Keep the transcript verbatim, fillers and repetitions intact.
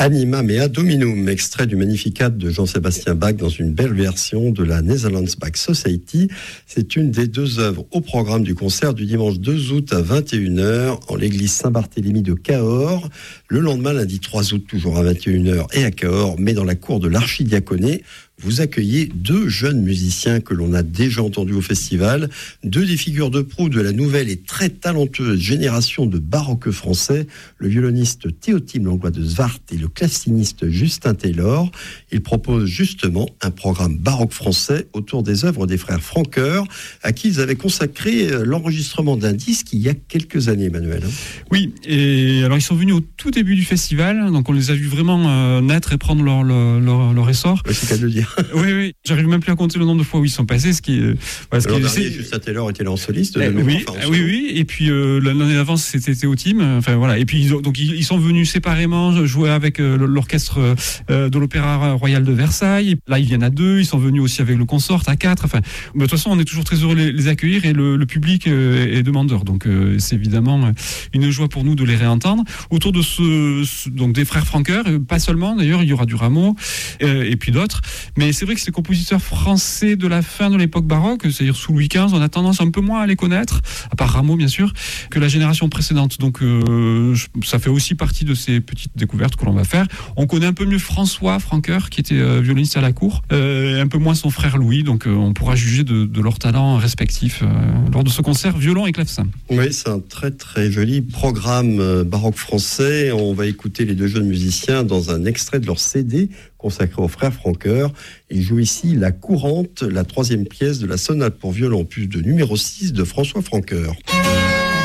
Anima Mea Dominum, extrait du Magnificat de Jean-Sébastien Bach dans une belle version de la Netherlands Bach Society. C'est une des deux œuvres au programme du concert du dimanche deux août à vingt et une heures en l'église Saint-Barthélemy de Cahors. Le lendemain, lundi trois août, toujours à vingt et une heures et à Cahors, mais dans la cour de l'archidiaconé. Vous accueillez deux jeunes musiciens que l'on a déjà entendus au festival, deux des figures de proue de la nouvelle et très talentueuse génération de baroque français, le violoniste Théotime Langlois de Zwart et le classiniste Justin Taylor. Ils proposent justement un programme baroque français autour des œuvres des frères Francoeur, à qui ils avaient consacré l'enregistrement d'un disque il y a quelques années, Emmanuel. Oui, et alors ils sont venus au tout début du festival, donc on les a vus vraiment euh, naître et prendre leur, leur, leur, leur essor. Oui, c'est qu'à le dire. Oui, oui, j'arrive même plus à compter le nombre de fois où ils sont passés. Ce qui, euh, voilà, ce L'an qui, dernier, c'est... Justin Taylor était là en soliste. De Eh, mémoire, oui, enfin, en oui, solo. oui, et puis euh, l'année d'avant c'était Théotime. Enfin voilà, et puis ils ont, donc ils, ils sont venus séparément jouer avec euh, l'orchestre euh, de l'Opéra Royal de Versailles. Là, ils viennent à deux. Ils sont venus aussi avec le consort à quatre. Enfin, de toute façon, on est toujours très heureux de les, les accueillir et le, le public euh, est demandeur. Donc euh, c'est évidemment une joie pour nous de les réentendre autour de ce, ce donc des frères Francoeur. Pas seulement, d'ailleurs, il y aura du Rameau euh, et puis d'autres. Mais c'est vrai que ces compositeurs français de la fin de l'époque baroque, c'est-à-dire sous Louis quinze, on a tendance un peu moins à les connaître, à part Rameau bien sûr, que la génération précédente. Donc euh, ça fait aussi partie de ces petites découvertes que l'on va faire. On connaît un peu mieux François Francoeur, qui était euh, violoniste à la cour, euh, et un peu moins son frère Louis, donc euh, on pourra juger de, de leurs talents respectifs euh, lors de ce concert violon et clavecin. Oui, c'est un très très joli programme euh, baroque français. On va écouter les deux jeunes musiciens dans un extrait de leur C D consacré aux frères Francoeur. Ils jouent ici La Courante, la troisième pièce de la sonate pour violon opus de numéro six de François Francoeur.